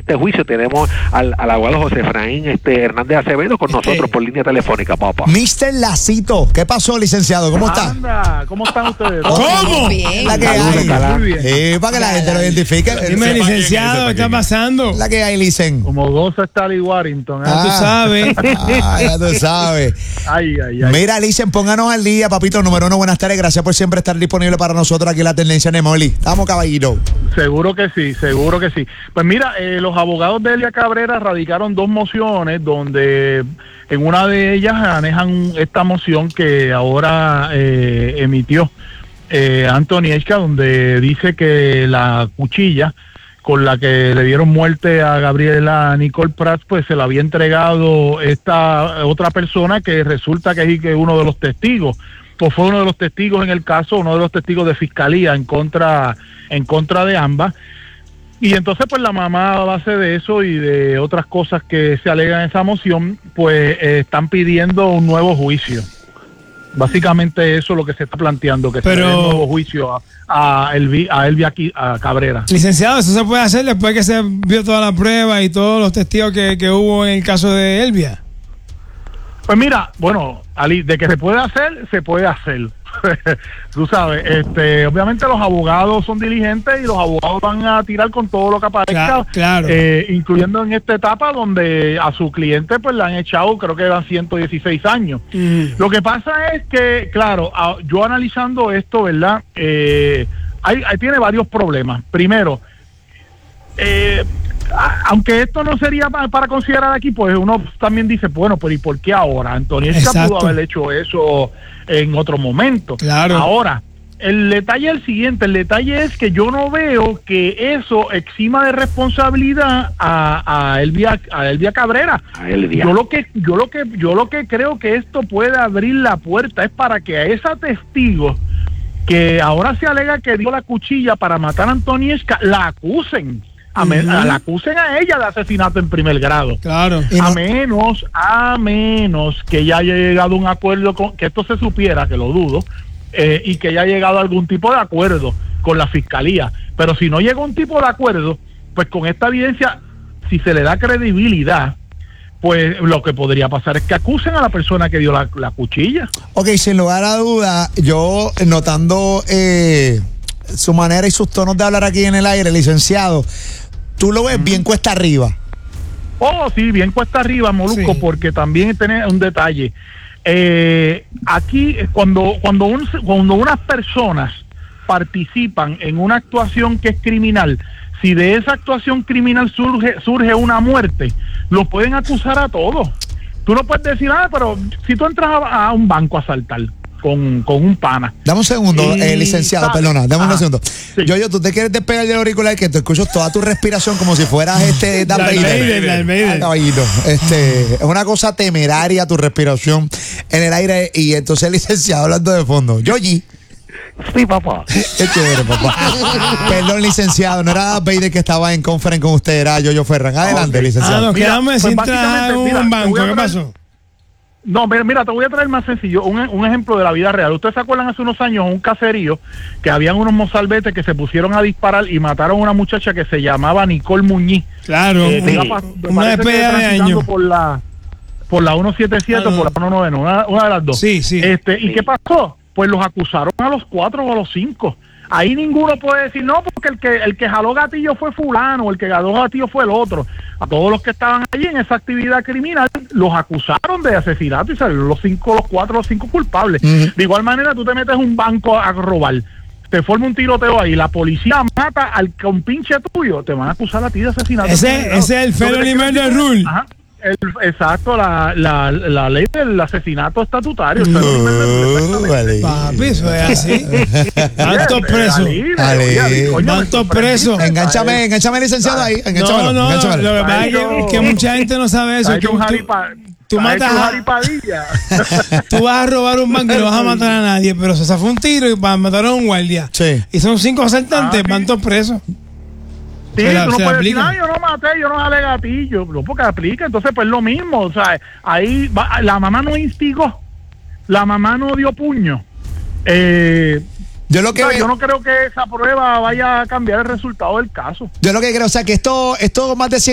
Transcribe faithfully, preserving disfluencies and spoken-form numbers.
este juicio tenemos al, al abogado José Efraín este, Hernández Acevedo con nosotros este, por línea telefónica, papá. mister Lacito, ¿qué pasó, licenciado? ¿Cómo está? Anda, ¿cómo están ustedes? ¿Cómo? Bien. La que hay. Muy bien. Eh, para que la gente lo identifique. Dime, licenciado, ¿qué está pasando? La que hay, licen. Como goza Stanley Warrington. ¿eh? Ah, tú sabes. Ah, ya tú sabes. Ay, ay, ay. Mira, Licen, pónganos al día, papito. Número uno, buenas tardes. Gracias por siempre estar disponible para nosotros aquí en La Tendencia Nemoli. Estamos, caballito. Seguro que sí, seguro que sí. Pues mira, eh, los abogados de Elia Cabrera radicaron dos mociones donde en una de ellas manejan esta moción que ahora eh, emitió eh, Anthony Eshka, donde dice que la cuchilla con la que le dieron muerte a Gabriela Nicole Prats, pues se la había entregado esta otra persona que resulta que es que uno de los testigos, pues fue uno de los testigos en el caso, uno de los testigos de fiscalía en contra, en contra de ambas. Y entonces pues la mamá, a base de eso y de otras cosas que se alegan en esa moción, pues eh, están pidiendo un nuevo juicio. Básicamente eso es lo que se está planteando, que Pero, se dé un nuevo juicio a, a, Elvi, a Elvia a Cabrera. Licenciado, eso se puede hacer después que se vio toda la prueba y todos los testigos que, que hubo en el caso de Elvia. Pues mira, bueno, Ali, de que se puede hacer, se puede hacer. Tú sabes, este, obviamente los abogados son diligentes y los abogados van a tirar con todo lo que aparezca, claro, claro. Eh, incluyendo en esta etapa donde a su cliente pues le han echado, creo que eran ciento dieciséis años. Mm. Lo que pasa es que, claro, a, yo analizando esto, ¿verdad? Eh, hay, hay, tiene varios problemas. Primero, eh, aunque esto no sería para, para considerar aquí, pues uno también dice, bueno, pero ¿y por qué ahora? Antonio Eshka pudo haber hecho eso en otro momento. Claro. Ahora, el detalle es el siguiente, el detalle es que yo no veo que eso exima de responsabilidad a, a Elvia, a Elvia Cabrera. A Elvia. Yo lo que, yo lo que, yo lo que creo que esto puede abrir la puerta es para que a esa testigo que ahora se alega que dio la cuchilla para matar a Antonio Eshka, la acusen. A me, uh-huh. a la acusen a ella de asesinato en primer grado. Claro. A menos, a menos que ya haya llegado a un acuerdo con, que esto se supiera, que lo dudo, eh, y que haya llegado a algún tipo de acuerdo con la fiscalía. Pero si no llega un tipo de acuerdo, pues con esta evidencia, si se le da credibilidad, pues lo que podría pasar es que acusen a la persona que dio la, la cuchilla. Ok, sin lugar a duda, yo notando eh, su manera y sus tonos de hablar aquí en el aire, licenciado, tú lo ves bien cuesta arriba. Oh, sí, bien cuesta arriba, Molusco, sí. Porque también tiene un detalle. Eh, aquí, cuando, cuando, un, cuando unas personas participan en una actuación que es criminal, si de esa actuación criminal surge, surge una muerte, lo pueden acusar a todos. Tú no puedes decir, ah, pero si tú entras a, a un banco a asaltar con, con un pana. Dame un segundo, y, eh, licenciado, ¿sabes? Perdona, dame Ajá. un segundo. Sí. Yo, yo, tú te quieres despegar del auricular que te escucho toda tu respiración como si fueras este Darth Vader. Caballito, este, es una cosa temeraria tu respiración en el aire y entonces el licenciado hablando de fondo. Yoyi. Sí, papá. Qué chévere, papá. Perdón, licenciado, no era Darth Vader que estaba en conference con usted, era Yoyo Ferran. Adelante, okay. licenciado. Ah, nos quedamos pues sin traer un mira, banco, ¿qué traer... pasó? No, mira, mira, te voy a traer más sencillo, un, un ejemplo de la vida real. ¿Ustedes se acuerdan hace unos años un caserío que habían unos mozalbetes que se pusieron a disparar y mataron a una muchacha que se llamaba Nicole Muñiz? Claro, eh, sí. iba, Una despedida de año. Por la, por la ciento setenta y siete o por la ciento noventa, una, una de las dos. Sí, sí. Este, ¿y sí. qué pasó? Pues los acusaron a los cuatro o a los cinco. Ahí ninguno puede decir, no, porque el que el que jaló gatillo fue fulano, o el que jaló gatillo fue el otro. A todos los que estaban allí en esa actividad criminal, los acusaron de asesinato y salieron los cinco, los cuatro, los cinco culpables. Uh-huh. De igual manera, tú te metes a un banco a robar, te forma un tiroteo ahí, la policía mata al compinche tuyo, te van a acusar a ti de asesinato. Ese, ese es el felony murder rule. Ajá. El, exacto, la, la, la ley del asesinato estatutario. No, vale. Papi, eso es así. ¿Cuántos presos? ¿Cuántos presos? Enganchame, enganchame, licenciado ahí. No, no, lo que pasa es que mucha gente no sabe eso. Que tú matas a... Tú vas a robar un banco y no vas a matar a nadie, pero se zafó un tiro y van a matar a un guardia. Sí. Y son cinco asaltantes, van todos presos. Sí, la, tú no puedes decir, ah, yo no maté, yo no jalé gatillo, no, porque aplica, entonces pues lo mismo, o sea, ahí va, la mamá no instigó, la mamá no dio puño. Eh, yo lo que o sea, veo, yo no creo que esa prueba vaya a cambiar el resultado del caso. Yo lo que creo, o sea, que esto, esto más de cien